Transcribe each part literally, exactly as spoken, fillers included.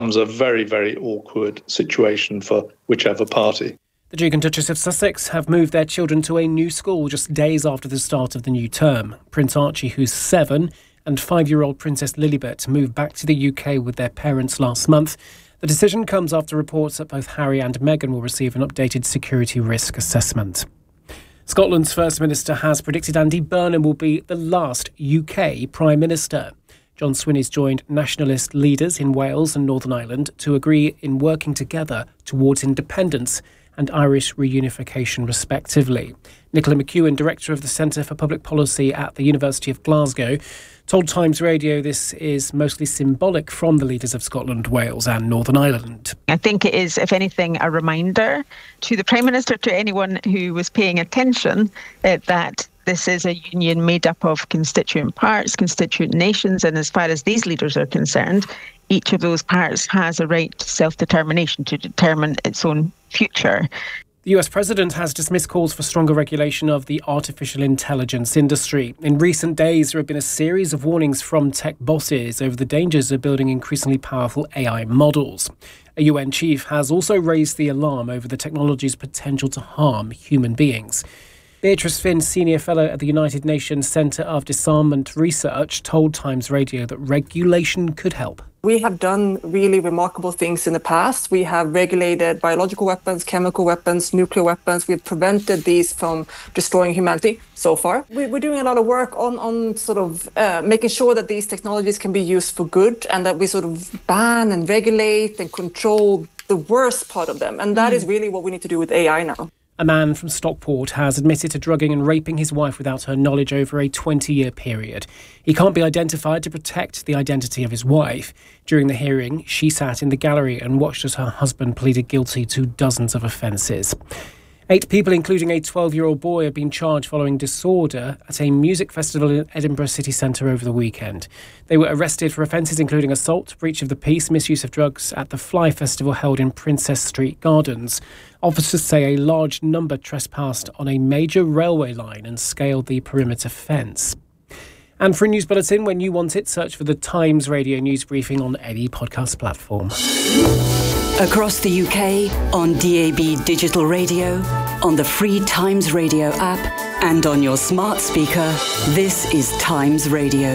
a very, very awkward situation for whichever party. The Duke and Duchess of Sussex have moved their children to a new school just days after the start of the new term. Prince Archie, who's seven, and five-year-old Princess Lilibet moved back to the U K with their parents last month. The decision comes after reports that both Harry and Meghan will receive an updated security risk assessment. Scotland's First Minister has predicted Andy Burnham will be the last U K Prime Minister. John Swinney's joined nationalist leaders in Wales and Northern Ireland to agree in working together towards independence and Irish reunification, respectively. Nicola McEwen, Director of the Centre for Public Policy at the University of Glasgow, told Times Radio this is mostly symbolic from the leaders of Scotland, Wales and Northern Ireland. I think it is, if anything, a reminder to the Prime Minister, to anyone who was paying attention, uh, that this is a union made up of constituent parts, constituent nations, and as far as these leaders are concerned, each of those parts has a right to self-determination, to determine its own future. The U S President has dismissed calls for stronger regulation of the artificial intelligence industry. In recent days, there have been a series of warnings from tech bosses over the dangers of building increasingly powerful A I models. A U N chief has also raised the alarm over the technology's potential to harm human beings. Beatrice Finn, Senior Fellow at the United Nations Centre of Disarmament Research, told Times Radio that regulation could help. We have done really remarkable things in the past. We have regulated biological weapons, chemical weapons, nuclear weapons. We've prevented these from destroying humanity so far. We're doing a lot of work on, on sort of uh, making sure that these technologies can be used for good, and that we sort of ban and regulate and control the worst part of them. And that mm. is really what we need to do with A I now. A man from Stockport has admitted to drugging and raping his wife without her knowledge over a twenty-year period. He can't be identified to protect the identity of his wife. During the hearing, she sat in the gallery and watched as her husband pleaded guilty to dozens of offences. Eight people, including a twelve-year-old boy, have been charged following disorder at a music festival in Edinburgh city centre over the weekend. They were arrested for offences including assault, breach of the peace, misuse of drugs at the Fly Festival held in Princess Street Gardens. Officers say a large number trespassed on a major railway line and scaled the perimeter fence. And for a news bulletin, when you want it, search for the Times Radio News Briefing on any podcast platform. Across the U K, on D A B digital radio, on the free Times Radio app, and on your smart speaker, this is Times Radio.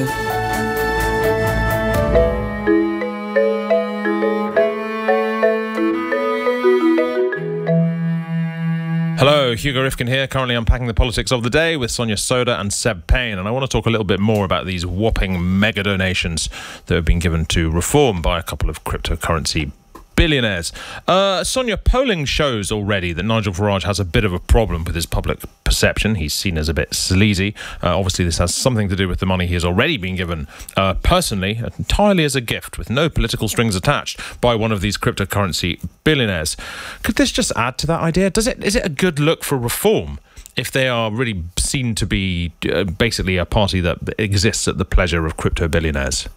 Hello, Hugo Rifkin here, currently unpacking the politics of the day with Sonia Soda and Seb Payne, and I want to talk a little bit more about these whopping mega donations that have been given to Reform by a couple of cryptocurrency billionaires. Uh, Sonia, polling shows already that Nigel Farage has a bit of a problem with his public perception. He's seen as a bit sleazy. Uh, obviously, this has something to do with the money he has already been given uh, personally, entirely as a gift, with no political strings attached, by one of these cryptocurrency billionaires. Could this just add to that idea? Does it? Is it a good look for Reform if they are really seen to be uh, basically a party that exists at the pleasure of crypto billionaires?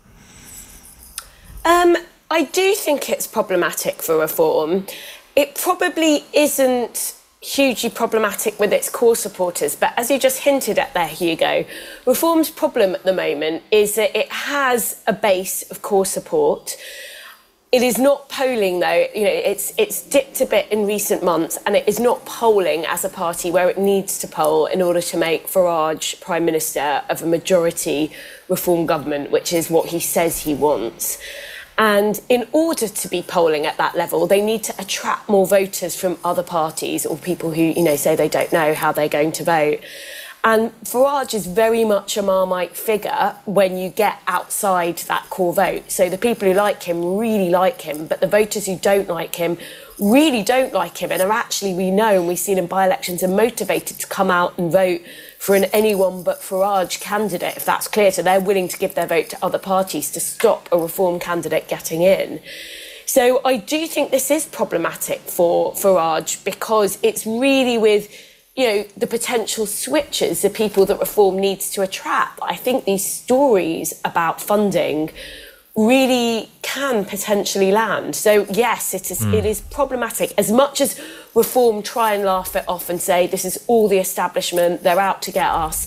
Um... I do think it's problematic for Reform. It probably isn't hugely problematic with its core supporters, but as you just hinted at there, Hugo, Reform's problem at the moment is that it has a base of core support. It is not polling, though. You know, it's it's dipped a bit in recent months, and it is not polling as a party where it needs to poll in order to make Farage Prime Minister of a majority Reform government, which is what he says he wants. And in order to be polling at that level, they need to attract more voters from other parties or people who, you know, say they don't know how they're going to vote. And Farage is very much a Marmite figure when you get outside that core vote. So the people who like him really like him, but the voters who don't like him really don't like him and are actually, we know, and we've seen in by-elections, are motivated to come out and vote for an anyone but Farage candidate, if that's clear. So they're willing to give their vote to other parties to stop a Reform candidate getting in. So I do think this is problematic for Farage because it's really with, you know, the potential switchers, the people that Reform needs to attract. I think these stories about funding really can potentially land. So yes, it is mm. it is problematic. As much as Reform try and laugh it off and say this is all the establishment, they're out to get us,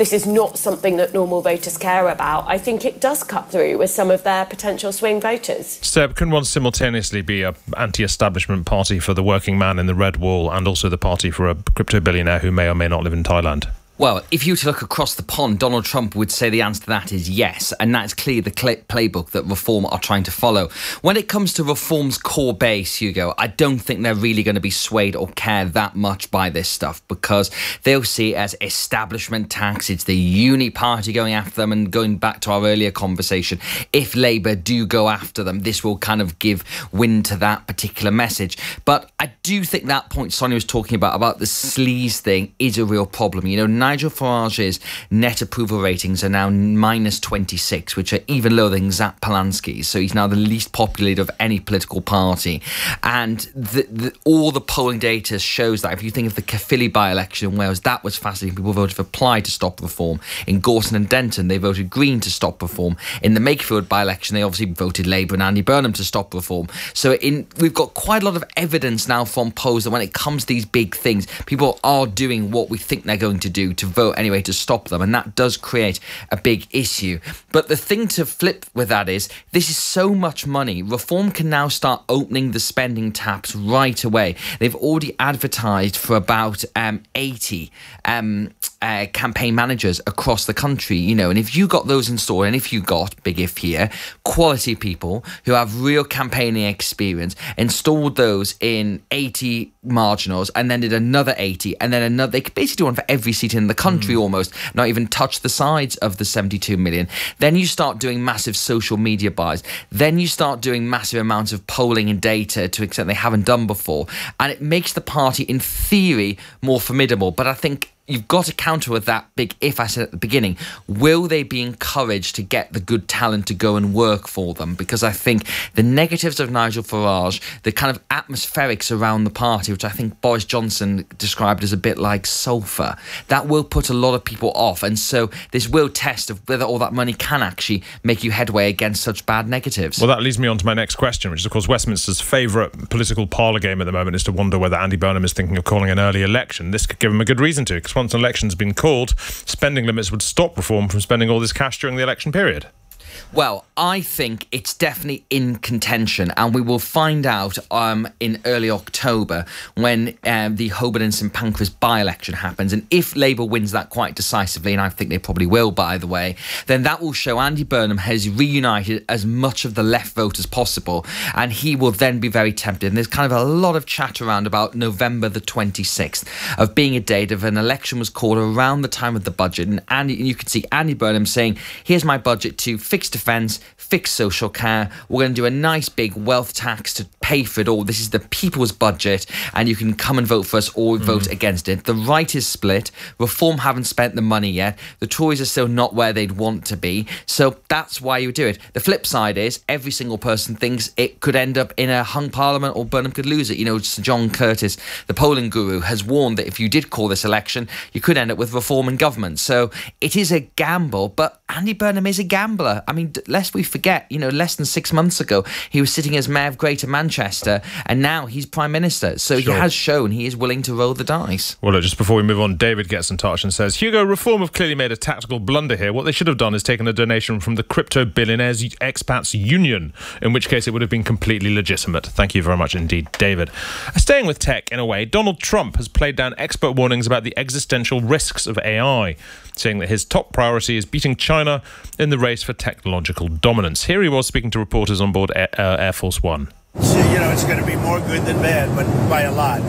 this is not something that normal voters care about, I think it does cut through with some of their potential swing voters. Seb, can one simultaneously be an anti-establishment party for the working man in the red wall and also the party for a crypto billionaire who may or may not live in Thailand? Well, if you were to look across the pond, Donald Trump would say the answer to that is yes, and that's clearly the playbook that Reform are trying to follow. When it comes to Reform's core base, Hugo, I don't think they're really going to be swayed or care that much by this stuff, because they'll see it as establishment tax. It's the uni party going after them, and going back to our earlier conversation, if Labour do go after them, this will kind of give wind to that particular message. But I do think that point Sonia was talking about, about the sleaze thing, is a real problem. You know, Nigel Farage's net approval ratings are now minus twenty-six, which are even lower than Zap Polanski's. So he's now the least popular leader of any political party. And the, the, all the polling data shows that. If you think of the Caerphilly by-election in Wales, that was fascinating. People voted for Plaid to stop Reform. In Gorton and Denton, they voted Green to stop Reform. In the Makerfield by-election, they obviously voted Labour and Andy Burnham to stop Reform. So in, we've got quite a lot of evidence now from polls that when it comes to these big things, people are doing what we think they're going to do to vote anyway to stop them, and that does create a big issue. But the thing to flip with that is, this is so much money. Reform can now start opening the spending taps right away. They've already advertised for about um, eighty um, uh, campaign managers across the country, you know, and if you got those installed, and if you got, big if here, quality people who have real campaigning experience, installed those in eighty marginals, and then did another eighty, and then another, they could basically do one for every seat in the country, mm. almost, not even touch the sides of the seventy-two million. Then you start doing massive social media buys. Then you start doing massive amounts of polling and data to an extent they haven't done before. And it makes the party, in theory, more formidable. But I think you've got to counter with that big if I said at the beginning. Will they be encouraged to get the good talent to go and work for them? Because I think the negatives of Nigel Farage, the kind of atmospherics around the party, which I think Boris Johnson described as a bit like sulphur, that will put a lot of people off. And so this will test of whether all that money can actually make you headway against such bad negatives. Well, that leads me on to my next question, which is, of course, Westminster's favourite political parlour game at the moment is to wonder whether Andy Burnham is thinking of calling an early election. This could give him a good reason to, because once an election's been called, spending limits would stop Reform from spending all this cash during the election period. Well, I think it's definitely in contention, and we will find out um, in early October when um, the Holborn and St Pancras by-election happens. And if Labour wins that quite decisively, and I think they probably will, by the way, then that will show Andy Burnham has reunited as much of the left vote as possible, and he will then be very tempted. And there's kind of a lot of chat around about November the twenty-sixth of being a date of an election was called around the time of the budget. And Andy, you can see Andy Burnham saying, here's my budget to fix defence, fix social care. We're going to do a nice big wealth tax to pay for it all. This is the people's budget, and you can come and vote for us or mm. vote against it. The right is split. Reform haven't spent the money yet. The Tories are still not where they'd want to be. So that's why you do it. The flip side is every single person thinks it could end up in a hung parliament or Burnham could lose it. You know, Sir John Curtis, the polling guru, has warned that if you did call this election, you could end up with Reform in government. So it is a gamble, but Andy Burnham is a gambler. I mean, lest we forget, you know, less than six months ago, he was sitting as Mayor of Greater Manchester, and now he's Prime Minister. So sure. He has shown he is willing to roll the dice. Well, look, just before we move on, David gets in touch and says, Hugo, Reform have clearly made a tactical blunder here. What they should have done is taken a donation from the Crypto Billionaires Expats Union, in which case it would have been completely legitimate. Thank you very much indeed, David. Staying with tech, in a way, Donald Trump has played down expert warnings about the existential risks of A I, saying that his top priority is beating China in the race for technological dominance. Here he was speaking to reporters on board Air, uh, Air Force One. So, you know, it's going to be more good than bad, but by a lot.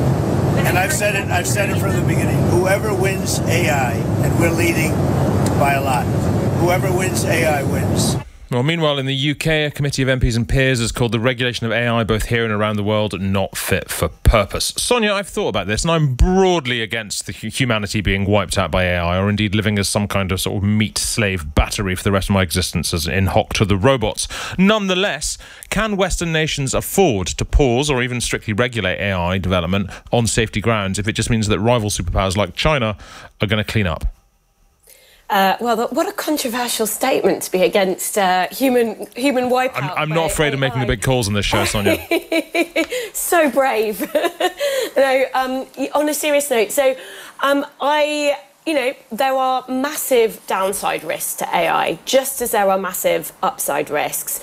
And I've said it, I've said it from the beginning. Whoever wins A I, and we're leading by a lot, whoever wins A I wins. Well, meanwhile, in the U K, a committee of M Ps and peers has called the regulation of A I, both here and around the world, not fit for purpose. Sonia, I've thought about this, and I'm broadly against the humanity being wiped out by A I, or indeed living as some kind of sort of meat-slave battery for the rest of my existence, as in hock to the robots. Nonetheless, can Western nations afford to pause or even strictly regulate A I development on safety grounds if it just means that rival superpowers like China are going to clean up? Uh, well, what a controversial statement to be against uh, human human wipeout. I'm, I'm not afraid A I. Of making the big calls on this show, Sonia. So brave. No, um, on a serious note, so um, I you know, there are massive downside risks to A I, just as there are massive upside risks.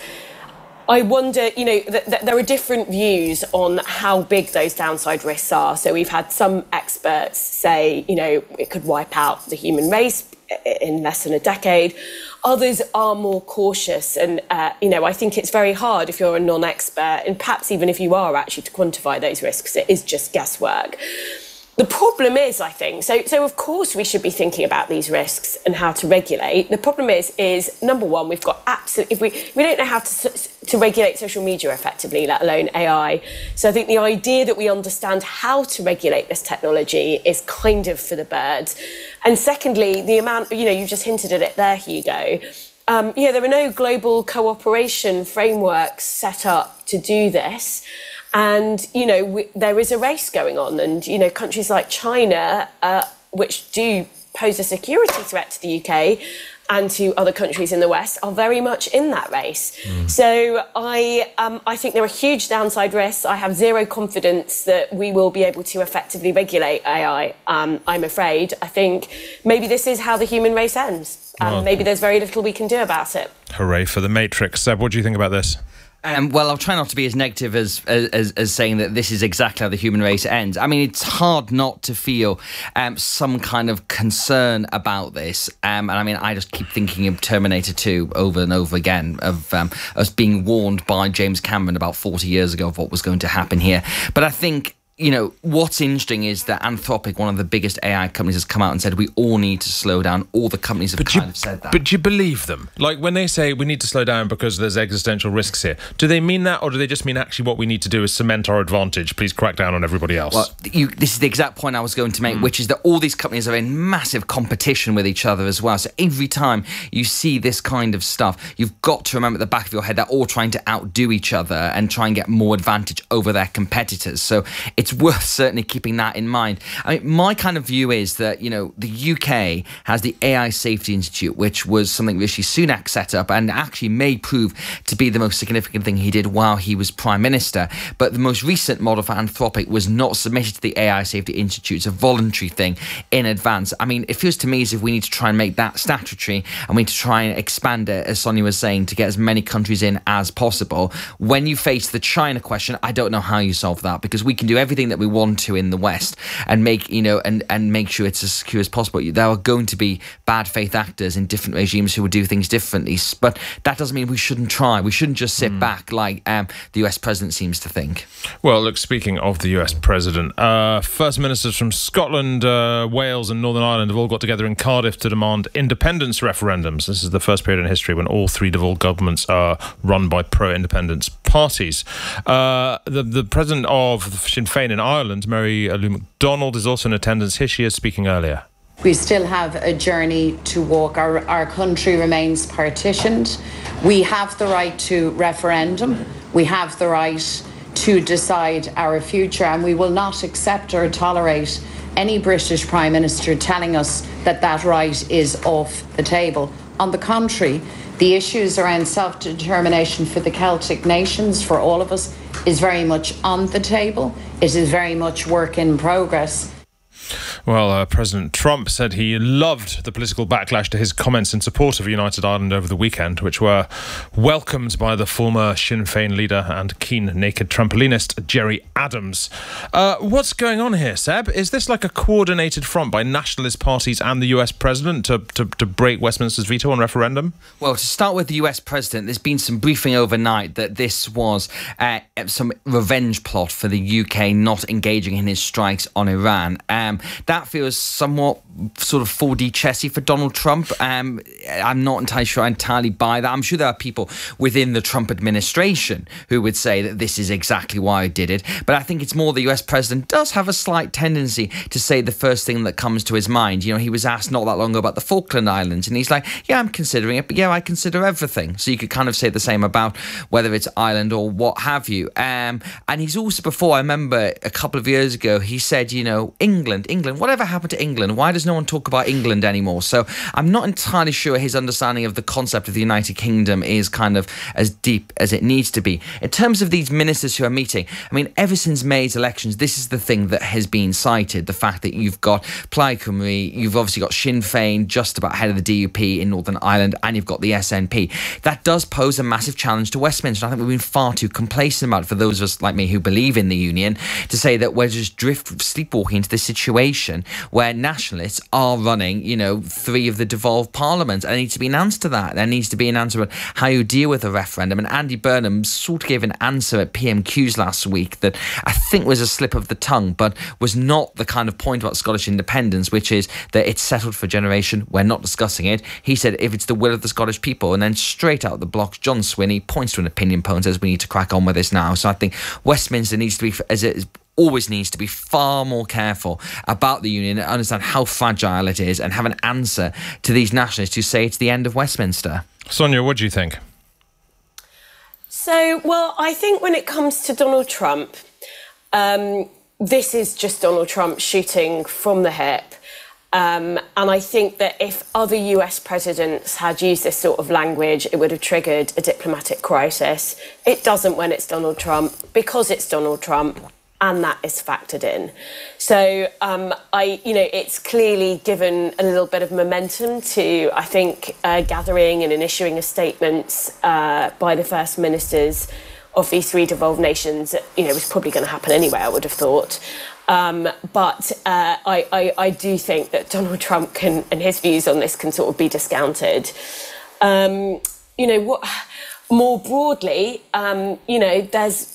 I wonder, you know, th- th- there are different views on how big those downside risks are. So we've had some experts say, you know, it could wipe out the human race in less than a decade. Others are more cautious. And, uh, you know, I think it's very hard if you're a non-expert, and perhaps even if you are actually, to quantify those risks. It is just guesswork. The problem is, I think, so so of course we should be thinking about these risks and how to regulate. The problem is, is number one, we've got absolutely, if we, we don't know how to, to regulate social media effectively, let alone A I. So I think the idea that we understand how to regulate this technology is kind of for the birds. And secondly, the amount, you know, you just hinted at it there, Hugo. Um, you know, there are no global cooperation frameworks set up to do this. And, you know, we, there is a race going on. And, you know, countries like China, uh, which do pose a security threat to the U K and to other countries in the West, are very much in that race. Mm. So I, um, I think there are huge downside risks. I have zero confidence that we will be able to effectively regulate A I, um, I'm afraid. I think maybe this is how the human race ends. Um, well, maybe there's very little we can do about it. Hooray for the Matrix. Seb, what do you think about this? Um, well, I'll try not to be as negative as, as as saying that this is exactly how the human race ends. I mean, it's hard not to feel um, some kind of concern about this. Um, and I mean, I just keep thinking of Terminator two over and over again, of um, us being warned by James Cameron about forty years ago of what was going to happen here. But I think, you know, what's interesting is that Anthropic, one of the biggest A I companies, has come out and said we all need to slow down. All the companies have but kind you, of said that. But do you believe them? Like, when they say we need to slow down because there's existential risks here, do they mean that, or do they just mean actually what we need to do is cement our advantage? Please crack down on everybody else. Well, you, this is the exact point I was going to make, mm. which is that all these companies are in massive competition with each other as well. So every time you see this kind of stuff, you've got to remember at the back of your head they're all trying to outdo each other and try and get more advantage over their competitors. So it's worth certainly keeping that in mind. I mean, my kind of view is that, you know, the U K has the A I Safety Institute, which was something Rishi Sunak set up and actually may prove to be the most significant thing he did while he was Prime Minister. But the most recent model for Anthropic was not submitted to the A I Safety Institute. It's a voluntary thing in advance. I mean, it feels to me as if we need to try and make that statutory, and we need to try and expand it, as Sonia was saying, to get as many countries in as possible. When you face the China question, I don't know how you solve that, because we can do everything that we want to in the West and make, you know, and, and make sure it's as secure as possible. There are going to be bad faith actors in different regimes who will do things differently, but that doesn't mean we shouldn't try. We shouldn't just sit mm. back like um, the U S president seems to think. Well, look, speaking of the U S president, uh, first ministers from Scotland, uh, Wales and Northern Ireland have all got together in Cardiff to demand independence referendums. This is the first period in history when all three devolved governments are run by pro-independence parties. Uh, the, the president of Sinn Féin in Ireland, Mary Lou McDonald, is also in attendance. Here she is speaking earlier. We still have a journey to walk. Our, our country remains partitioned. We have the right to referendum. We have the right to decide our future, and we will not accept or tolerate any British Prime Minister telling us that that right is off the table. On the contrary, the issues around self-determination for the Celtic nations, for all of us, is very much on the table. It is very much work in progress. Well, uh, President Trump said he loved the political backlash to his comments in support of United Ireland over the weekend, which were welcomed by the former Sinn Féin leader and keen naked trampolinist Gerry Adams. Uh, what's going on here, Seb? Is this like a coordinated front by nationalist parties and the U S president to, to, to break Westminster's veto on referendum? Well, to start with the U S president, there's been some briefing overnight that this was uh, some revenge plot for the U K not engaging in his strikes on Iran. Um, That feels somewhat sort of four D chessy for Donald Trump. Um, I'm not entirely sure I entirely buy that. I'm sure there are people within the Trump administration who would say that this is exactly why I did it. But I think it's more the U S president does have a slight tendency to say the first thing that comes to his mind. You know, he was asked not that long ago about the Falkland Islands, and he's like, yeah, I'm considering it, but yeah, I consider everything. So you could kind of say the same about whether it's Ireland or what have you. Um, and he's also, before, I remember a couple of years ago, he said, you know, England, England, Whatever happened to England? Why does no one talk about England anymore? So I'm not entirely sure his understanding of the concept of the United Kingdom is kind of as deep as it needs to be. In terms of these ministers who are meeting, I mean, ever since May's elections, this is the thing that has been cited, the fact that you've got Plaid Cymru, you've obviously got Sinn Féin just about ahead of the D U P in Northern Ireland, and you've got the S N P. That does pose a massive challenge to Westminster. I think we've been far too complacent about it, for those of us like me who believe in the union, to say that we're just drift sleepwalking into this situation where nationalists are running, you know, three of the devolved parliaments. And there needs to be an answer to that. There needs to be an answer about how you deal with a referendum. And Andy Burnham sort of gave an answer at P M Qs last week that I think was a slip of the tongue, but was not the kind of point about Scottish independence, which is that it's settled for a generation. We're not discussing it. He said if it's the will of the Scottish people, and then straight out the blocks, John Swinney points to an opinion poll and says we need to crack on with this now. So I think Westminster needs to be, as it always needs to be, far more careful about the union and understand how fragile it is and have an answer to these nationalists who say it's the end of Westminster. Sonia, what do you think? So, well, I think when it comes to Donald Trump, um, this is just Donald Trump shooting from the hip. Um, and I think that if other U S presidents had used this sort of language, it would have triggered a diplomatic crisis. It doesn't when it's Donald Trump, because it's Donald Trump, and that is factored in. So, um, I, you know, it's clearly given a little bit of momentum to, I think, uh, gathering and issuing of statements uh, by the first ministers of these three devolved nations. You know, it was probably going to happen anyway, I would have thought. Um, but uh, I, I, I do think that Donald Trump can, and his views on this can sort of be discounted. Um, you know, what more broadly, um, you know, there's,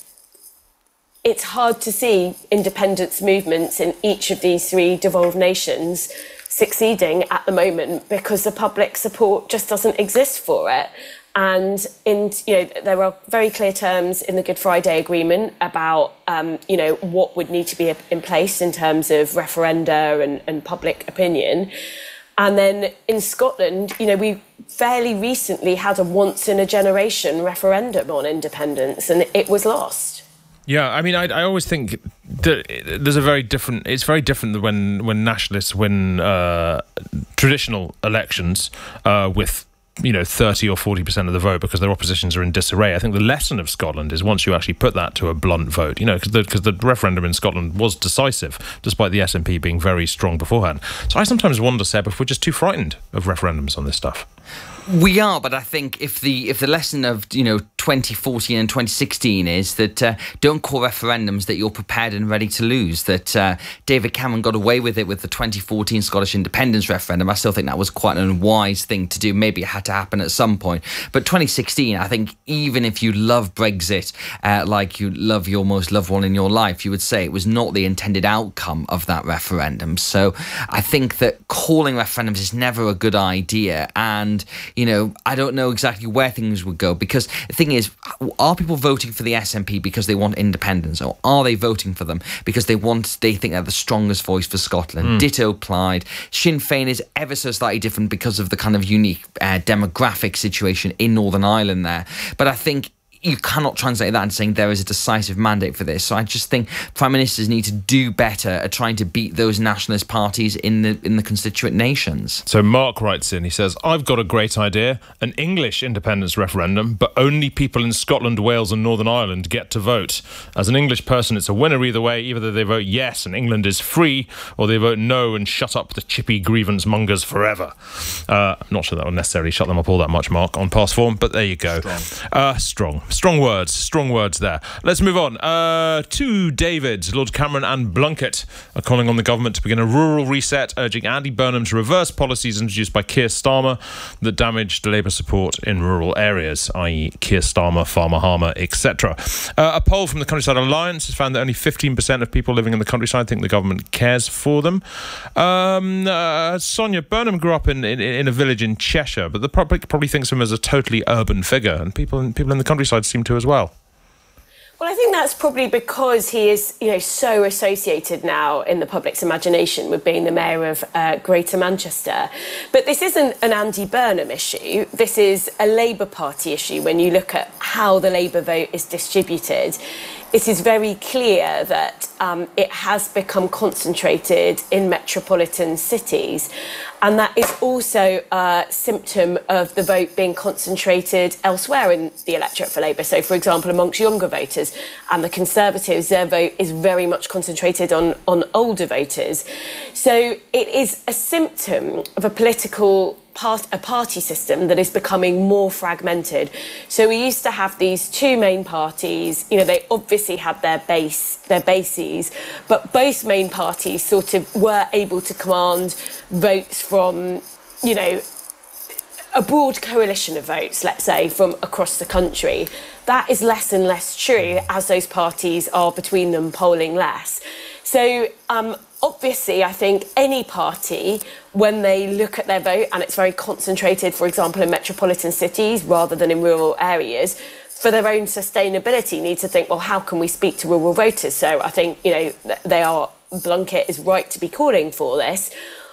it's hard to see independence movements in each of these three devolved nations succeeding at the moment because the public support just doesn't exist for it. And in, you know, there are very clear terms in the Good Friday Agreement about, um, you know, what would need to be in place in terms of referenda and, and public opinion. And then in Scotland, you know, we fairly recently had a once-in-a-generation referendum on independence, and it was lost. Yeah, I mean, I, I always think that there's a very different. It's very different when when nationalists win uh, traditional elections uh, with, you know, thirty or forty percent of the vote because their oppositions are in disarray. I think the lesson of Scotland is once you actually put that to a blunt vote, you know, because the, because the referendum in Scotland was decisive, despite the S N P being very strong beforehand. So I sometimes wonder, Seb, if we're just too frightened of referendums on this stuff. We are, but I think if the if the lesson of, you know, twenty fourteen and twenty sixteen is that uh, don't call referendums that you're prepared and ready to lose, that uh, David Cameron got away with it with the twenty fourteen Scottish independence referendum. I still think that was quite an unwise thing to do. Maybe it had to happen at some point. But twenty sixteen, I think even if you love Brexit uh, like you love your most loved one in your life, you would say it was not the intended outcome of that referendum. So I think that calling referendums is never a good idea. And you know, I don't know exactly where things would go, because the thing is, are people voting for the S N P because they want independence, or are they voting for them because they want, they think they're the strongest voice for Scotland? Mm. Ditto Plaid. Sinn Féin is ever so slightly different because of the kind of unique uh, demographic situation in Northern Ireland there. But I think you cannot translate that into saying there is a decisive mandate for this. So I just think prime ministers need to do better at trying to beat those nationalist parties in the in the constituent nations. So Mark writes in, he says, I've got a great idea, an English independence referendum, but only people in Scotland, Wales and Northern Ireland get to vote. As an English person, it's a winner either way. Either they vote yes and England is free, or they vote no and shut up the chippy grievance mongers forever. Uh, I'm not sure that will necessarily shut them up all that much, Mark, on past form, but there you go. Strong. Uh, strong. Strong words, strong words there. Let's move on uh, to David. Lord Cameron and Blunkett are calling on the government to begin a rural reset, urging Andy Burnham to reverse policies introduced by Keir Starmer that damaged Labour support in rural areas, that is. Keir Starmer, Farmer Harmer, et cetera. Uh, a poll from the Countryside Alliance has found that only fifteen percent of people living in the countryside think the government cares for them. Um, uh, Sonia, Burnham grew up in, in, in a village in Cheshire, but the public probably thinks of him as a totally urban figure, and people in, people in the countryside seem to as well. Well, I think that's probably because he is, you know, so associated now in the public's imagination with being the mayor of uh, Greater Manchester. But this isn't an Andy Burnham issue. This is a Labour Party issue when you look at how the Labour vote is distributed. it is very clear that um, it has become concentrated in metropolitan cities. And that is also a symptom of the vote being concentrated elsewhere in the electorate for Labour. So, for example, amongst younger voters and the Conservatives, their vote is very much concentrated on, on older voters. So it is a symptom of a political part, a party system that is becoming more fragmented. So we used to have these two main parties. You know, they obviously had their base, their bases, but both main parties sort of were able to command votes from, you know, a broad coalition of votes, let's say, from across the country. That is less and less true as those parties are between them polling less. So um, obviously, I think any party, when they look at their vote and it's very concentrated, for example, in metropolitan cities rather than in rural areas, for their own sustainability, need to think, well, how can we speak to rural voters? So I think, you know, they are, Blunkett is right to be calling for this,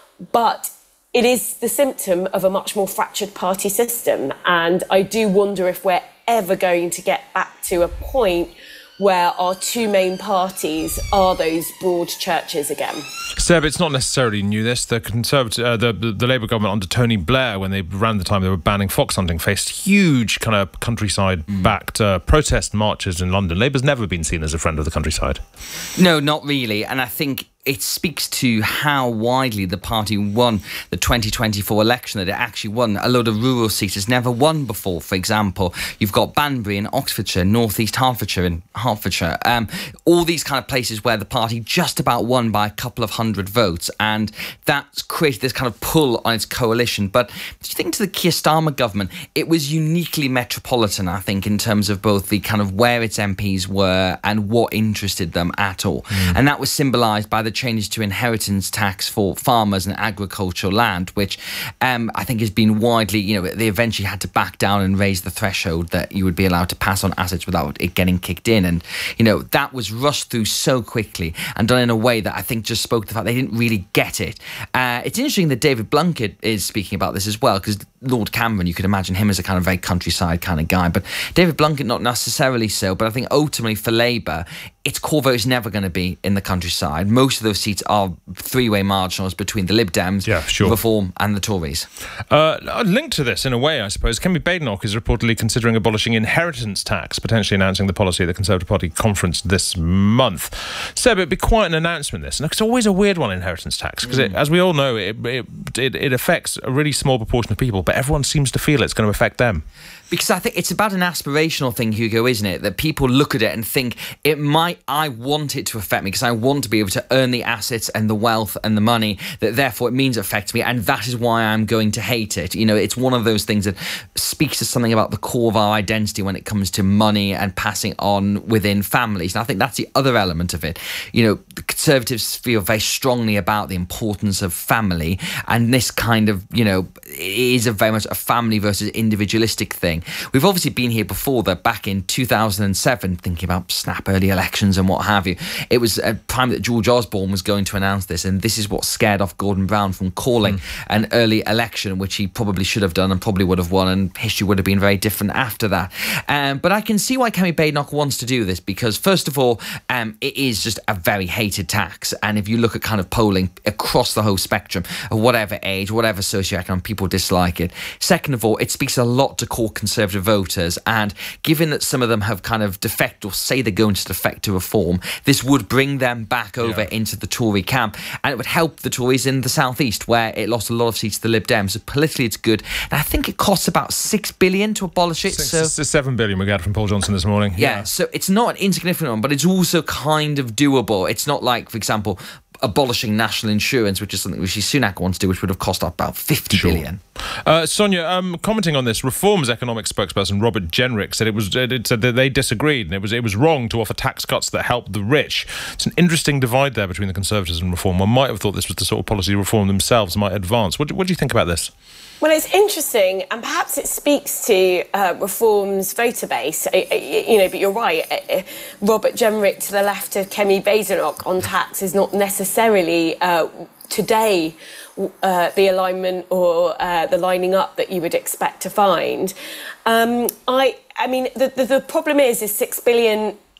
but it is the symptom of a much more fractured party system. And I do wonder if we're ever going to get back to a point where our two main parties are those broad churches again. Seb, it's not necessarily new, this. The Conservative, uh, the, the, the Labour government under Tony Blair, when they ran the time they were banning fox hunting, faced huge kind of countryside-backed uh, protest marches in London. Labour's never been seen as a friend of the countryside. No, not really. And I think it speaks to how widely the party won the twenty twenty-four election, that it actually won a load of rural seats it's never won before. For example, you've got Banbury in Oxfordshire, North East Hertfordshire in Hertfordshire, um, all these kind of places where the party just about won by a couple of hundred votes, and that's created this kind of pull on its coalition. But if you think to the Keir Starmer government, it was uniquely metropolitan, I think, in terms of both the kind of where its M Ps were and what interested them at all. Mm. And that was symbolised by the changes to inheritance tax for farmers and agricultural land, which um, I think has been widely, you know, they eventually had to back down and raise the threshold that you would be allowed to pass on assets without it getting kicked in. And, you know, that was rushed through so quickly and done in a way that I think just spoke to the fact they didn't really get it. Uh, it's interesting that David Blunkett is speaking about this as well, because Lord Cameron, you could imagine him as a kind of very countryside kind of guy, but David Blunkett not necessarily so. But I think ultimately for Labour, its core vote is never going to be in the countryside. Most of those seats are three-way marginals between the Lib Dems, yeah, sure. Reform and the Tories. Uh, linked to this, in a way, I suppose, Kemi Badenoch is reportedly considering abolishing inheritance tax, potentially announcing the policy at the Conservative Party conference this month. Seb, it'd be quite an announcement, this. And it's always a weird one, inheritance tax, because mm. as we all know, it, it, it, it affects a really small proportion of people, but everyone seems to feel it's going to affect them. Because I think it's about an aspirational thing, Hugo, isn't it? That people look at it and think, it might, I want it to affect me because I want to be able to earn the assets and the wealth and the money, that therefore it means it affects me, and that is why I'm going to hate it. You know, it's one of those things that speaks to something about the core of our identity when it comes to money and passing on within families. And I think that's the other element of it. You know, the Conservatives feel very strongly about the importance of family, and this kind of, you know, is a very much a family versus individualistic thing. We've obviously been here before, that back in two thousand seven, thinking about snap early elections and what have you. It was a time that George Osborne was going to announce this, and this is what scared off Gordon Brown from calling mm. an early election, which he probably should have done and probably would have won, and history would have been very different after that. Um, but I can see why Kemi Badenoch wants to do this, because first of all, um, it is just a very hated tax. And if you look at kind of polling across the whole spectrum of whatever age, whatever socioeconomic, people dislike it. Second of all, it speaks a lot to core Conservative voters, and given that some of them have kind of defect or say they're going to defect to Reform, this would bring them back over yeah. into the Tory camp, and it would help the Tories in the South East, where it lost a lot of seats to the Lib Dems. So politically it's good, and I think it costs about six billion to abolish it. Six, so seven billion we got from Paul Johnson this morning. Yeah, yeah, so it's not an insignificant one, but it's also kind of doable. It's not like, for example, abolishing national insurance, which is something Rishi Sunak wants to do, which would have cost about fifty sure. billion. Uh, Sonia, um, commenting on this, Reform's economic spokesperson Robert Jenrick said it was it said that they disagreed, and it was it was wrong to offer tax cuts that helped the rich. It's an interesting divide there between the Conservatives and Reform. One might have thought this was the sort of policy Reform themselves might advance. What, what do you think about this? Well, it's interesting, and perhaps it speaks to uh, Reform's voter base, uh, you know, but you're right. Uh, Robert Jenrick to the left of Kemi Badenoch on tax is not necessarily uh, today uh, the alignment or uh, the lining up that you would expect to find. Um, I, I mean, the, the, the problem is, is six billion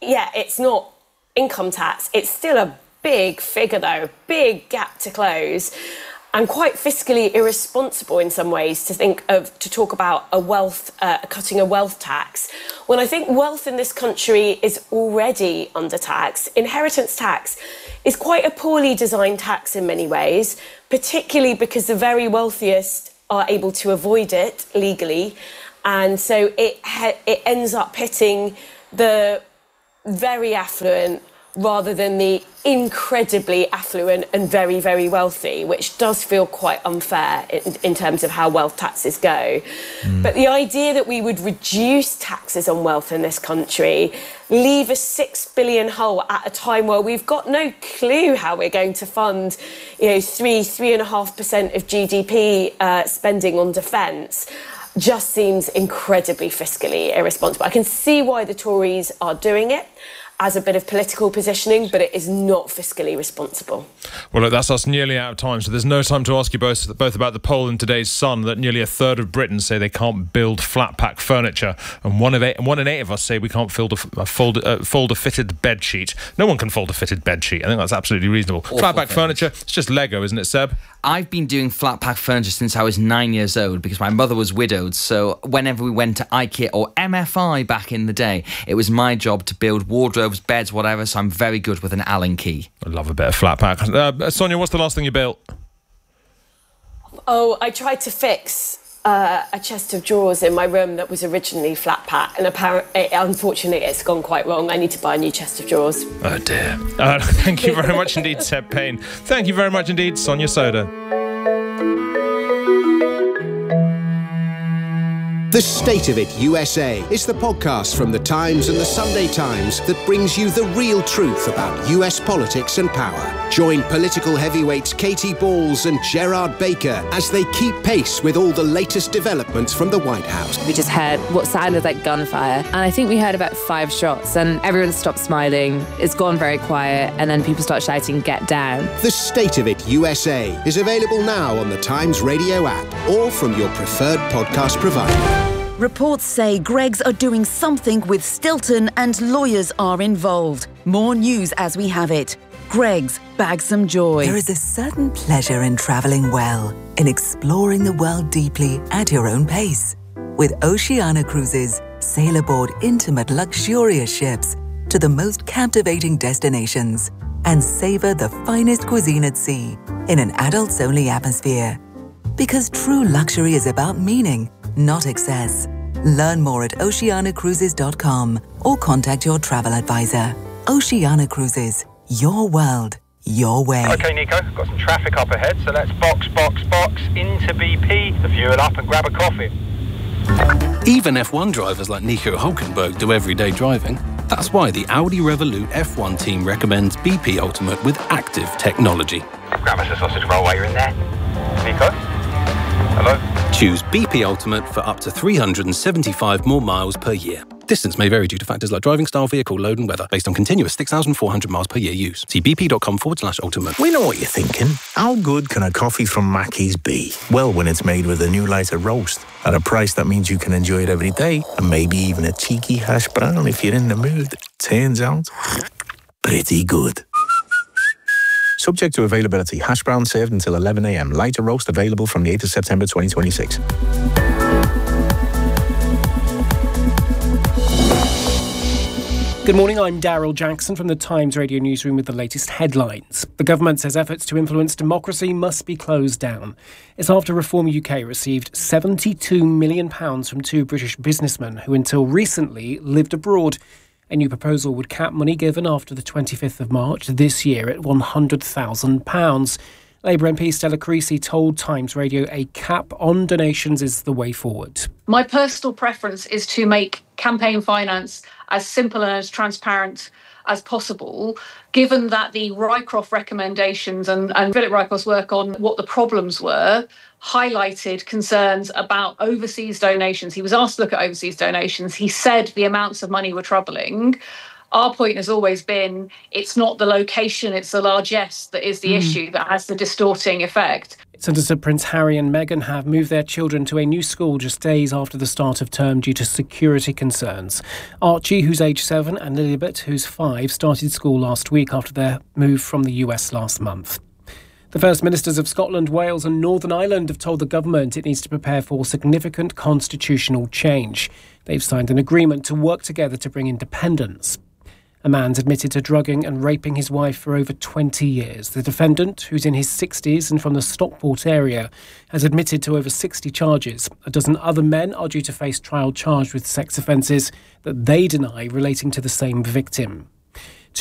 yeah, it's not income tax. It's still a big figure, though, big gap to close, and quite fiscally irresponsible in some ways to think of, to talk about a wealth, uh, cutting a wealth tax, when I think wealth in this country is already under tax. Inheritance tax is quite a poorly designed tax in many ways, particularly because the very wealthiest are able to avoid it legally. And so it, ha- it ends up hitting the very affluent rather than the incredibly affluent and very, very wealthy, which does feel quite unfair in, in terms of how wealth taxes go. Mm. But the idea that we would reduce taxes on wealth in this country, leave a six billion hole at a time where we've got no clue how we're going to fund, you know, three, three and a half percent of G D P uh, spending on defence, just seems incredibly fiscally irresponsible. I can see why the Tories are doing it as a bit of political positioning, but it is not fiscally responsible. Well, look, that's us nearly out of time, so there's no time to ask you both, both about the poll in today's Sun that nearly a third of Britons say they can't build flat-pack furniture, and one, of eight, one in eight of us say we can't fold a, a, fold, uh, fold a fitted bed sheet. No one can fold a fitted bed sheet. I think that's absolutely reasonable. Flat-pack furniture, it's just Lego, isn't it, Seb? I've been doing flat-pack furniture since I was nine years old because my mother was widowed, so whenever we went to IKEA or M F I back in the day, it was my job to build wardrobes, beds, whatever, so I'm very good with an Allen key. I love a bit of flat-pack. Uh, Sonia, what's the last thing you built? Oh, I tried to fix uh, a chest of drawers in my room that was originally flat-pack, and apparently, unfortunately, it's gone quite wrong. I need to buy a new chest of drawers. Oh, dear. Uh, thank you very much indeed, Seb Payne. Thank you very much indeed, Sonia Soda. The State of It U S A is the podcast from The Times and The Sunday Times that brings you the real truth about U S politics and power. Join political heavyweights Katie Balls and Gerard Baker as they keep pace with all the latest developments from the White House. We just heard what sounded like gunfire, and I think we heard about five shots, and everyone stopped smiling. It's gone very quiet, and then people start shouting, "Get down." The State of It U S A is available now on the Times Radio app or from your preferred podcast provider. Reports say Greggs are doing something with Stilton and lawyers are involved. More news as we have it. Greggs, bag some joy. There is a certain pleasure in travelling well, in exploring the world deeply at your own pace. With Oceania Cruises, sail aboard intimate, luxurious ships to the most captivating destinations and savour the finest cuisine at sea in an adults-only atmosphere. Because true luxury is about meaning, not excess. Learn more at oceania cruises dot com or contact your travel advisor. Oceania Cruises, your world, your way. OK, Nico, got some traffic up ahead, so let's box, box, box into B P, the fuel up and grab a coffee. Even F one drivers like Nico Hülkenberg do everyday driving. That's why the Audi Revolut F one team recommends B P Ultimate with active technology. Grab us a sausage roll while you're in there. Nico? Hello? Choose B P Ultimate for up to three hundred seventy-five more miles per year. Distance may vary due to factors like driving style, vehicle load and weather, based on continuous six thousand four hundred miles per year use. See bp.com forward slash ultimate. We know what you're thinking. How good can a coffee from Mackey's be? Well, when it's made with a new lighter roast, at a price that means you can enjoy it every day, and maybe even a cheeky hash brown if you're in the mood. Turns out, pretty good. Subject to availability. Hash brown served until eleven a.m. Lighter roast available from the eighth of September twenty twenty-six. Good morning, I'm Daryl Jackson from the Times Radio Newsroom with the latest headlines. The government says efforts to influence democracy must be closed down. It's after Reform U K received seventy-two million pounds from two British businessmen who until recently lived abroad. A new proposal would cap money given after the twenty-fifth of March this year at one hundred thousand pounds. Labour M P Stella Creasy told Times Radio a cap on donations is the way forward. My personal preference is to make campaign finance as simple and as transparent as possible, given that the Rycroft recommendations and, and Philip Rycroft's work on what the problems were highlighted concerns about overseas donations. He was asked to look at overseas donations. He said the amounts of money were troubling. Our point has always been it's not the location, it's the largesse that is the mm. issue that has the distorting effect. It's understood Prince Harry and Meghan have moved their children to a new school just days after the start of term due to security concerns. Archie, who's age seven, and Lilibet, who's five, started school last week after their move from the U S last month. The First Ministers of Scotland, Wales and Northern Ireland have told the government it needs to prepare for significant constitutional change. They've signed an agreement to work together to bring independence. A man's admitted to drugging and raping his wife for over twenty years. The defendant, who's in his sixties and from the Stockport area, has admitted to over sixty charges. A dozen other men are due to face trial charged with sex offences that they deny relating to the same victim.